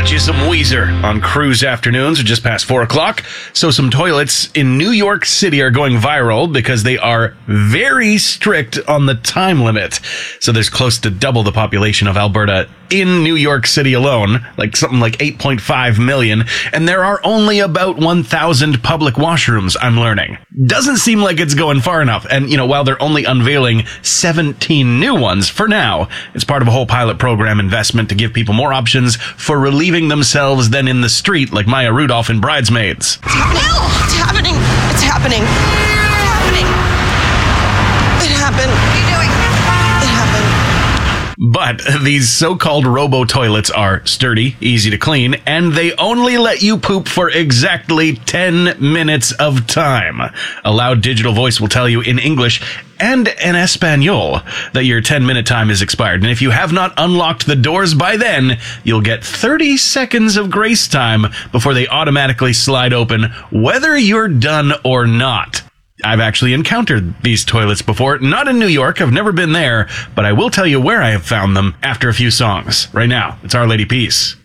got you some Weezer on cruise afternoons, just past 4 o'clock. So some toilets in New York City are going viral because they are very strict on the time limit. So there's close to double the population of Alberta in New York City alone, like something like 8.5 million. And there are only about 1,000 public washrooms, I'm learning. Doesn't seem like it's going far enough. And, while they're only unveiling 17 new ones for now, it's part of a whole pilot program investment to give people more options for relieving themselves than in the street, like Maya Rudolph in Bridesmaids. It's happening. It's happening. It's happening. It happened. What are you doing? It happened. But these so-called robo-toilets are sturdy, easy to clean, and they only let you poop for exactly 10 minutes of time. A loud digital voice will tell you in English and in Espanol that your 10-minute time is expired. And if you have not unlocked the doors by then, you'll get 30 seconds of grace time before they automatically slide open, whether you're done or not. I've actually encountered these toilets before, not in New York. I've never been there, but I will tell you where I have found them after a few songs. Right now, it's Our Lady Peace.